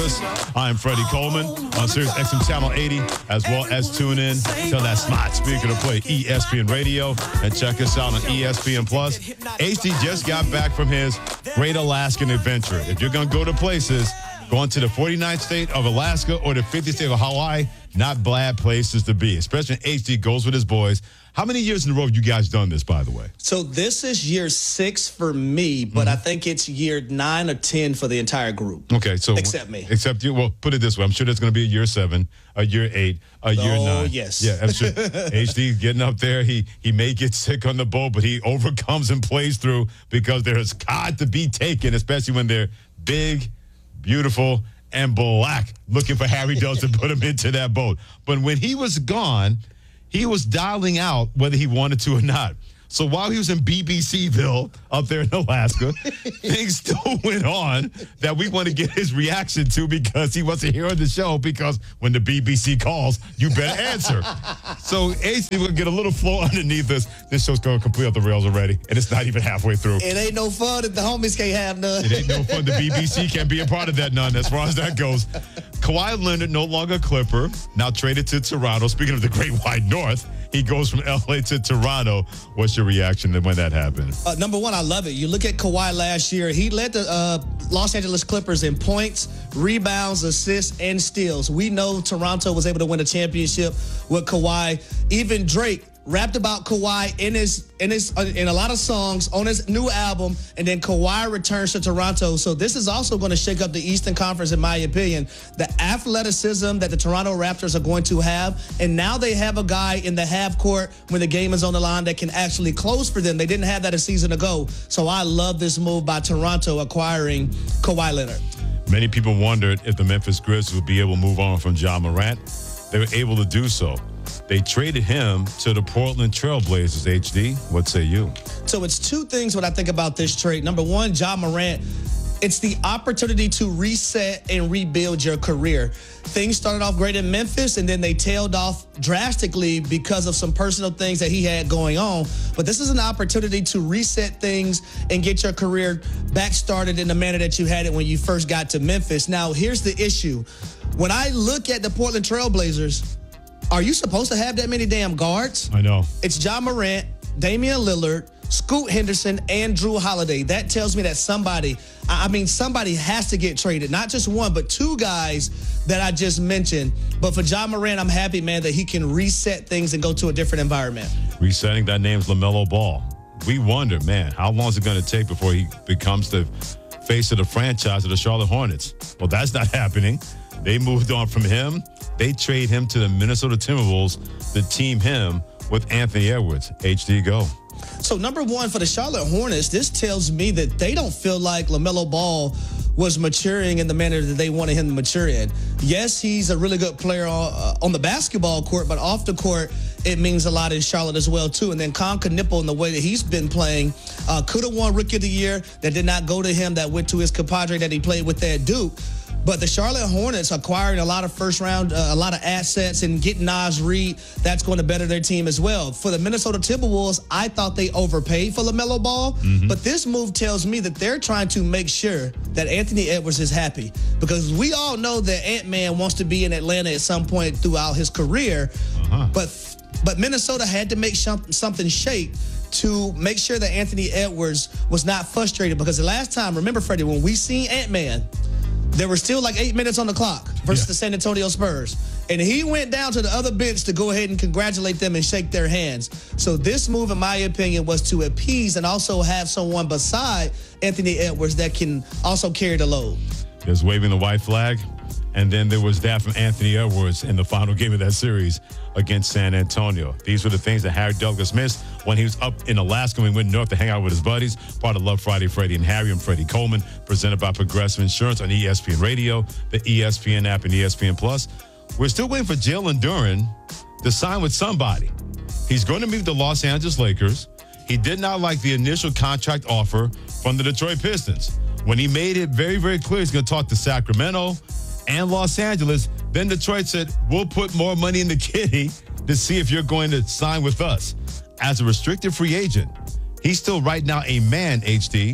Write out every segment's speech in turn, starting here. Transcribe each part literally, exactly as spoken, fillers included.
I'm Freddie Coleman on Sirius X M Channel eighty, as well as tune in to that smart speaker to play E S P N Radio and check us out on E S P N Plus. H D just got back from his Great Alaskan Adventure. If you're going to go to places, going to the forty-ninth state of Alaska or the fiftieth state of Hawaii, not bad places to be, especially when H D goes with his boys. How many years in a row have you guys done this, by the way? So this is year six for me, but mm-hmm. I think it's year nine or ten for the entire group. Okay, so except me. Except you. Well, put it this way: I'm sure there's going to be a year seven, a year eight, a year oh, nine. Oh yes. Yeah, I'm sure. H D getting up there. He he may get sick on the boat, but he overcomes and plays through because there's got to be taken, especially when they're big, beautiful, and black, looking for Harry Dubs to put him into that boat. But when he was gone, he was dialing out whether he wanted to or not. So while he was in B B C-ville up there in Alaska, things still went on that we want to get his reaction to because he wasn't here on the show, because when the B B C calls, you better answer. So H D will get a little flow underneath us. This show's going completely off the rails already, and it's not even halfway through. It ain't no fun if the homies can't have none. It ain't no fun. The B B C can't be a part of that none as far as that goes. Kawhi Leonard, no longer a Clipper, now traded to Toronto. Speaking of the Great White North, he goes from L A to Toronto. What's your reaction when that happened? Uh, number one, I love it. You look at Kawhi last year. He led the uh, Los Angeles Clippers in points, rebounds, assists, and steals. We know Toronto was able to win a championship with Kawhi. Even Drake rapped about Kawhi in his in his uh, in a lot of songs on his new album, and then Kawhi returns to Toronto. So this is also going to shake up the Eastern Conference, in my opinion. The athleticism that the Toronto Raptors are going to have, and now they have a guy in the half court when the game is on the line that can actually close for them. They didn't have that a season ago. So I love this move by Toronto acquiring Kawhi Leonard. Many people wondered if the Memphis Grizzlies would be able to move on from Ja Morant. They were able to do so. They traded him to the Portland Trailblazers, H D. What say you? So it's two things when I think about this trade. Number one, Ja Morant, it's the opportunity to reset and rebuild your career. Things started off great in Memphis, and then they tailed off drastically because of some personal things that he had going on. But this is an opportunity to reset things and get your career back started in the manner that you had it when you first got to Memphis. Now, here's the issue. When I look at the Portland Trailblazers, are you supposed to have that many damn guards? I know. It's Ja Morant, Damian Lillard, Scoot Henderson, and Drew Holiday. That tells me that somebody, I mean, somebody has to get traded. Not just one, but two guys that I just mentioned. But for Ja Morant, I'm happy, man, that he can reset things and go to a different environment. Resetting, that name's LaMelo Ball. We wonder, man, how long is it going to take before he becomes the face of the franchise of the Charlotte Hornets? Well, that's not happening. They moved on from him. They trade him to the Minnesota Timberwolves to team him with Anthony Edwards. H D, go. So number one, for the Charlotte Hornets, this tells me that they don't feel like LaMelo Ball was maturing in the manner that they wanted him to mature in. Yes, he's a really good player on, uh, on the basketball court, but off the court, it means a lot in Charlotte as well, too. And then Con Knipple, in the way that he's been playing, uh, could have won Rookie of the Year. That did not go to him. That went to his compadre that he played with at Duke. But the Charlotte Hornets acquiring a lot of first round, uh, a lot of assets, and getting Naz Reid, that's going to better their team as well. For the Minnesota Timberwolves, I thought they overpaid for LaMelo Ball. Mm-hmm. But this move tells me that they're trying to make sure that Anthony Edwards is happy. Because we all know that Ant-Man wants to be in Atlanta at some point throughout his career. Uh-huh. But but Minnesota had to make something shake to make sure that Anthony Edwards was not frustrated. Because the last time, remember, Freddie, when we seen Ant-Man, there were still like eight minutes on the clock versus yeah. the San Antonio Spurs. And he went down to the other bench to go ahead and congratulate them and shake their hands. So this move, in my opinion, was to appease and also have someone beside Anthony Edwards that can also carry the load. There's waving the white flag. And then there was that from Anthony Edwards in the final game of that series against San Antonio. These were the things that Harry Douglas missed when he was up in Alaska when he went north to hang out with his buddies. Part of Love Friday, Freddie and Harry. I'm Freddie Coleman, presented by Progressive Insurance on E S P N Radio, the E S P N app, and E S P N Plus. We're still waiting for Jalen Duren to sign with somebody. He's going to meet the Los Angeles Lakers. He did not like the initial contract offer from the Detroit Pistons. When he made it very, very clear he's going to talk to Sacramento and Los Angeles, then Detroit said, we'll put more money in the kitty to see if you're going to sign with us. As a restricted free agent, he's still right now a man, H D,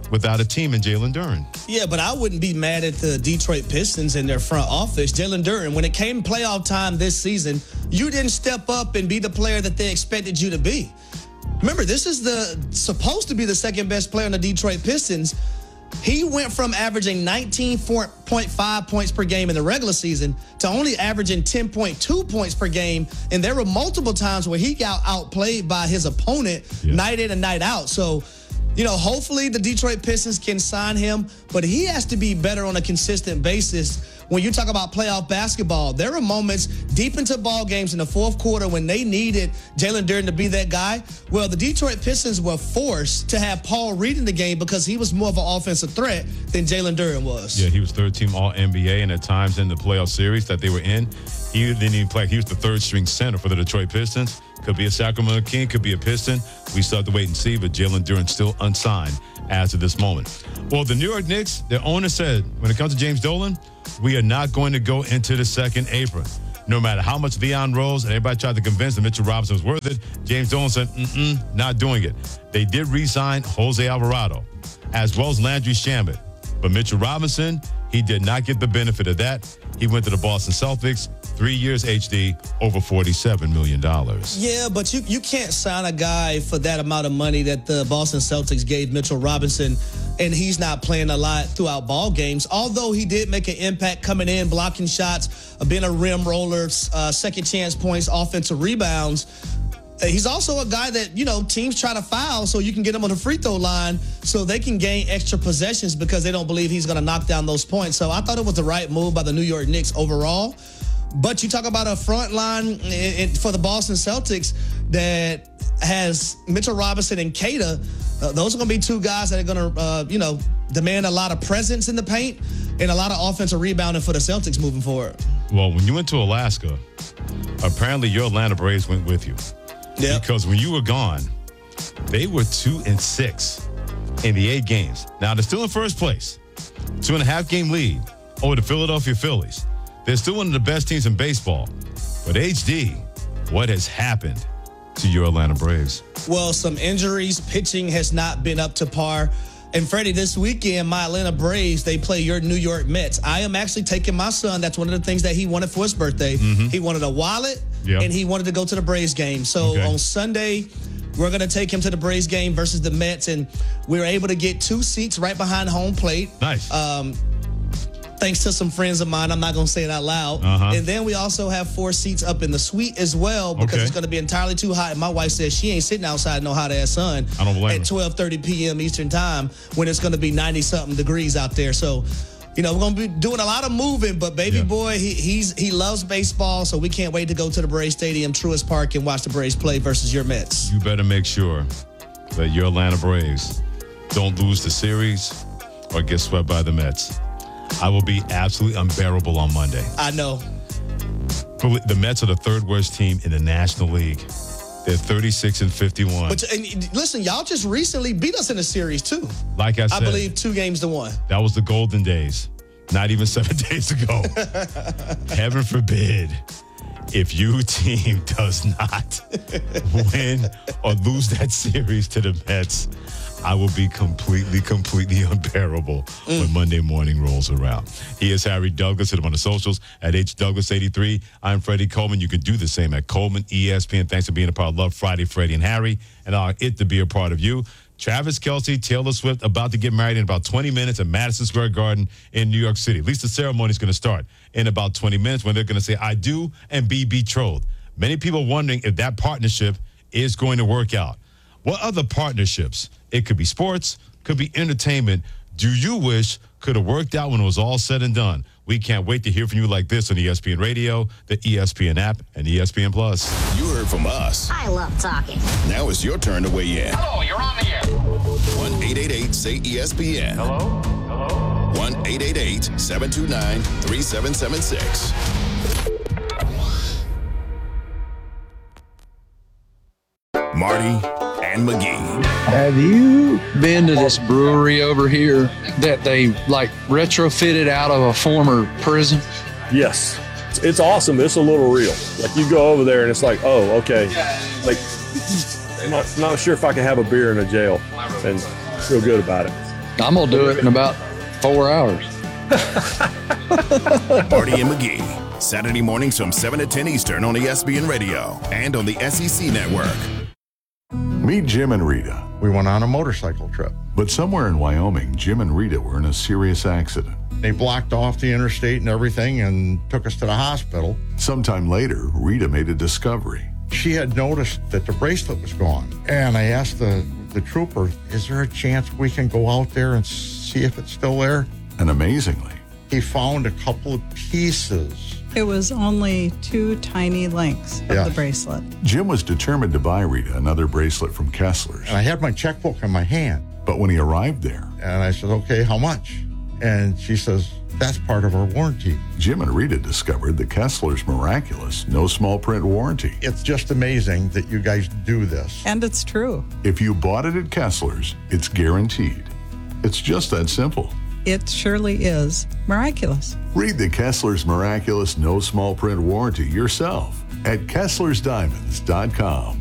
without a team in Jalen Duren. Yeah, but I wouldn't be mad at the Detroit Pistons and their front office. Jalen Duren, when it came playoff time this season, you didn't step up and be the player that they expected you to be. Remember, this is the supposed to be the second best player on the Detroit Pistons. He went from averaging nineteen point five points per game in the regular season to only averaging ten point two points per game. And there were multiple times where he got outplayed by his opponent yeah. night in and night out. So, you know, hopefully the Detroit Pistons can sign him, but he has to be better on a consistent basis. When you talk about playoff basketball, there were moments deep into ball games in the fourth quarter when they needed Jalen Duren to be that guy. Well, the Detroit Pistons were forced to have Paul Reed in the game because he was more of an offensive threat than Jalen Duren was. Yeah, he was third-team All N B A, and at times in the playoff series that they were in, he didn't even play. He was the third-string center for the Detroit Pistons. Could be a Sacramento King, could be a Piston. We still have to wait and see, but Jalen Duren still unsigned as of this moment. Well, the New York Knicks, their owner said, when it comes to James Dolan, we are not going to go into the second apron. No matter how much Leon Rose and everybody tried to convince them Mitchell Robinson was worth it, James Dolan said, mm-mm, not doing it. They did re-sign Jose Alvarado, as well as Landry Shamet. But Mitchell Robinson, he did not get the benefit of that. He went to the Boston Celtics, three years H D, over forty-seven million dollars. Yeah, but you, you can't sign a guy for that amount of money that the Boston Celtics gave Mitchell Robinson, and he's not playing a lot throughout ball games. Although he did make an impact coming in, blocking shots, being a rim roller, uh, second chance points, offensive rebounds. He's also a guy that, you know, teams try to foul so you can get him on the free throw line so they can gain extra possessions because they don't believe he's going to knock down those points. So I thought it was the right move by the New York Knicks overall. But you talk about a front line for the Boston Celtics that has Mitchell Robinson and Keita. Uh, those are going to be two guys that are going to, uh, you know, demand a lot of presence in the paint and a lot of offensive rebounding for the Celtics moving forward. Well, when you went to Alaska, apparently your Atlanta Braves went with you. Yeah. Because when you were gone, they were two and six in the eight games. Now they're still in first place, two and a half game lead over the Philadelphia Phillies. They're still one of the best teams in baseball. But H D, what has happened to your Atlanta Braves? Well, some injuries. Pitching has not been up to par. And Freddie, this weekend, my Atlanta Braves, they play your New York Mets. I am actually taking my son. That's one of the things that he wanted for his birthday. Mm-hmm. He wanted a wallet, yep. and he wanted to go to the Braves game. So okay. on Sunday, we're going to take him to the Braves game versus the Mets, and we were able to get two seats right behind home plate. Nice. Um, thanks to some friends of mine. I'm not going to say it out loud. Uh-huh. And then we also have four seats up in the suite as well because okay. it's going to be entirely too hot. And my wife says she ain't sitting outside no hot ass sun I don't blame at twelve thirty p.m. Eastern time when it's going to be ninety-something degrees out there. So, you know, we're going to be doing a lot of moving, but baby yeah. boy, he he's he loves baseball, so we can't wait to go to the Braves Stadium, Truist Park, and watch the Braves play versus your Mets. You better make sure that your Atlanta Braves don't lose the series or get swept by the Mets. I will be absolutely unbearable on Monday. I know. The Mets are the third worst team in the National League. They're thirty-six and fifty-one. But and listen, y'all just recently beat us in a series too. Like I said, I believe two games to one. That was the golden days. Not even seven days ago. Heaven forbid if your team does not win or lose that series to the Mets. I will be completely, completely unbearable mm. when Monday morning rolls around. He is Harry Douglas. Hit him on the socials at H Douglas eighty-three. I'm Freddie Coleman. You can do the same at Coleman E S P N. Thanks for being a part of Love Friday, Freddie and Harry. And uh, it to be a part of you. Travis Kelce, Taylor Swift, about to get married in about twenty minutes at Madison Square Garden in New York City. At least the ceremony is going to start in about twenty minutes when they're going to say, I do, and be betrothed. Many people wondering if that partnership is going to work out. What other partnerships? It could be sports, could be entertainment. Do you wish could have worked out when it was all said and done? We can't wait to hear from you like this on E S P N Radio, the E S P N app, and E S P N Plus. You heard from us. I love talking. Now it's your turn to weigh in. Hello, you're on the air. one eight eight eight say E S P N. Hello? Hello? one eight eight eight seven two nine three seven seven six. Marty and McGee. Have you been to this brewery over here that they like retrofitted out of a former prison? Yes. It's, it's awesome. It's a little real. Like you go over there and it's like, oh, okay. Like, I'm not, not sure if I can have a beer in a jail and feel good about it. I'm going to do it in about four hours. Marty and McGee, Saturday mornings from seven to ten Eastern on E S P N Radio and on the S E C Network. Meet Jim and Rita. We went on a motorcycle trip. But somewhere in Wyoming, Jim and Rita were in a serious accident. They blocked off the interstate and everything and took us to the hospital. Sometime later, Rita made a discovery. She had noticed that the bracelet was gone. And I asked the, the trooper, is there a chance we can go out there and see if it's still there? And amazingly, he found a couple of pieces. It was only two tiny links of Yeah. the bracelet. Jim was determined to buy Rita another bracelet from Kessler's. And I had my checkbook in my hand. But when he arrived there, And I said, okay, how much? And she says, that's part of our warranty. Jim and Rita discovered the Kessler's miraculous no small print warranty. It's just amazing that you guys do this. And it's true. If you bought it at Kessler's, it's guaranteed. It's just that simple. It surely is miraculous. Read the Kessler's miraculous no small print warranty yourself at Kesslers Diamonds dot com.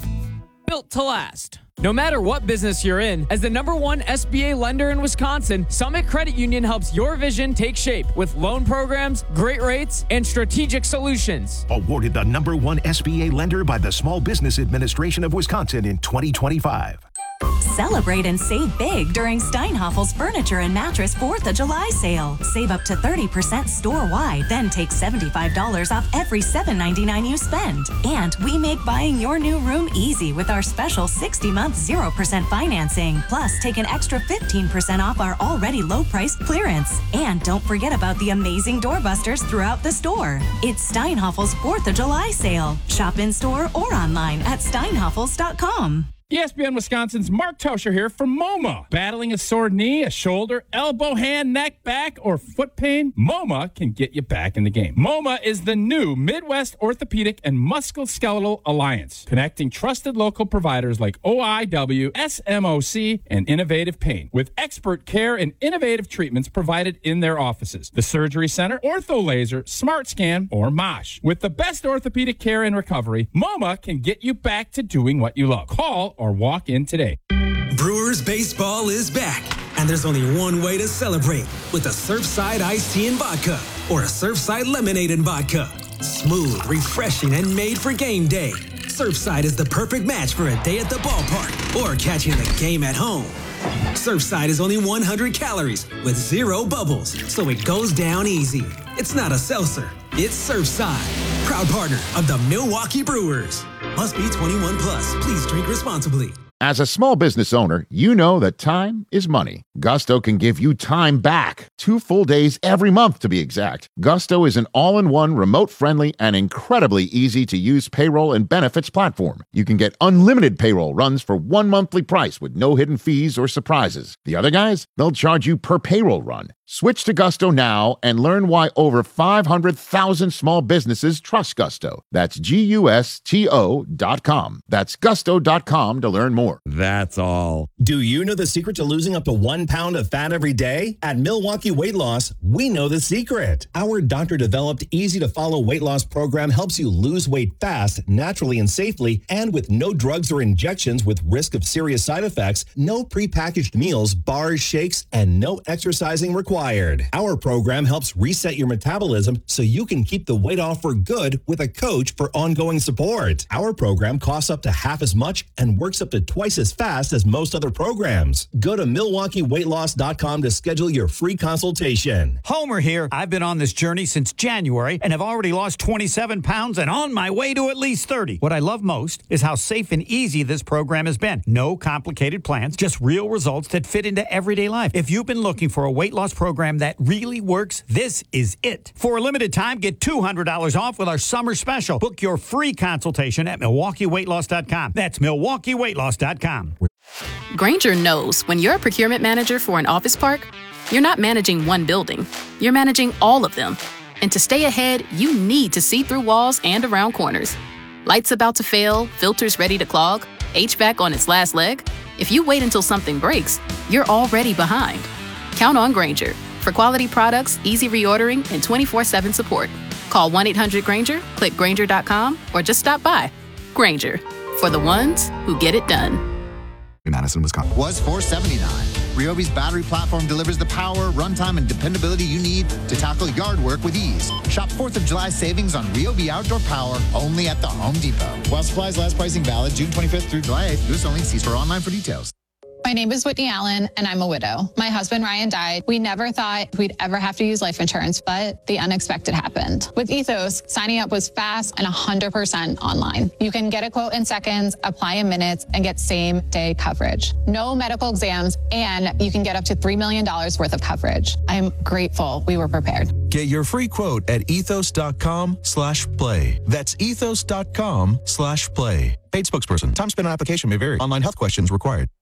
Built to last. No matter what business you're in, as the number one S B A lender in Wisconsin, Summit Credit Union helps your vision take shape with loan programs, great rates, and strategic solutions. Awarded the number one S B A lender by the Small Business Administration of Wisconsin in twenty twenty-five. Celebrate and save big during Steinhaffel's Furniture and Mattress fourth of July sale. Save up to thirty percent store-wide, then take seventy-five dollars off every seven ninety-nine you spend. And we make buying your new room easy with our special sixty month zero percent financing. Plus, take an extra fifteen percent off our already low-priced clearance. And don't forget about the amazing doorbusters throughout the store. It's Steinhaffel's fourth of July sale. Shop in-store or online at steinhaffels dot com. E S P N Wisconsin's Mark Toscher here from MoMA. Battling a sore knee, a shoulder, elbow, hand, neck, back, or foot pain? MoMA can get you back in the game. MoMA is the new Midwest Orthopedic and Musculoskeletal Alliance, connecting trusted local providers like O I W, S M O C, and Innovative Pain, with expert care and innovative treatments provided in their offices. The Surgery Center, Ortho Laser, Smart Scan, or MOSH. With the best orthopedic care and recovery, MoMA can get you back to doing what you love. Call or walk in today. Brewers baseball is back, and there's only one way to celebrate, with a Surfside iced tea and vodka or a Surfside lemonade and vodka. Smooth, refreshing, and made for game day. Surfside is the perfect match for a day at the ballpark or catching the game at home. Surfside is only one hundred calories with zero bubbles, so it goes down easy. It's not a seltzer, it's Surfside. Proud partner of the Milwaukee Brewers. Must be twenty-one plus. Please drink responsibly. As a small business owner, you know that time is money. Gusto can give you time back. Two full days every month, to be exact. Gusto is an all-in-one, remote-friendly, and incredibly easy-to-use payroll and benefits platform. You can get unlimited payroll runs for one monthly price with no hidden fees or surprises. The other guys, they'll charge you per payroll run. Switch to Gusto now and learn why over five hundred thousand small businesses trust Gusto. That's G U S T O dot com. That's gusto dot com to learn more. That's all. Do you know the secret to losing up to one pound of fat every day? At Milwaukee Weight Loss, we know the secret. Our doctor-developed, easy-to-follow weight loss program helps you lose weight fast, naturally and safely, and with no drugs or injections with risk of serious side effects, no prepackaged meals, bars, shakes, and no exercising required. Our program helps reset your metabolism so you can keep the weight off for good with a coach for ongoing support. Our program costs up to half as much and works up to twice as fast as most other programs. Go to milwaukee weight loss dot com to schedule your free consultation. Homer here. I've been on this journey since January and have already lost twenty-seven pounds and on my way to at least thirty. What I love most is how safe and easy this program has been. No complicated plans, just real results that fit into everyday life. If you've been looking for a weight loss program that really works, this is it. For a limited time, get two hundred dollars off with our summer special. Book your free consultation at milwaukee weight loss dot com. That's milwaukee weight loss dot com. Grainger knows when you're a procurement manager for an office park, you're not managing one building. You're managing all of them. And to stay ahead, you need to see through walls and around corners. Lights about to fail, filters ready to clog, H V A C on its last leg. If you wait until something breaks, you're already behind. Count on Grainger for quality products, easy reordering, and twenty-four seven support. Call one eight hundred Grainger, click Grainger dot com, or just stop by. Grainger, for the ones who get it done. Madison, Wisconsin. Was four seventy-nine. Ryobi's battery platform delivers the power, runtime, and dependability you need to tackle yard work with ease. Shop fourth of July savings on Ryobi outdoor power only at the Home Depot. While supplies last, pricing valid June twenty-fifth through July eighth. This only. See store online for details. My name is Whitney Allen, and I'm a widow. My husband, Ryan, died. We never thought we'd ever have to use life insurance, but the unexpected happened. With Ethos, signing up was fast and one hundred percent online. You can get a quote in seconds, apply in minutes, and get same-day coverage. No medical exams, and you can get up to three million dollars worth of coverage. I'm grateful we were prepared. Get your free quote at ethos.com slash play. That's ethos.com slash play. Paid spokesperson. Time spent on application may vary. Online health questions required.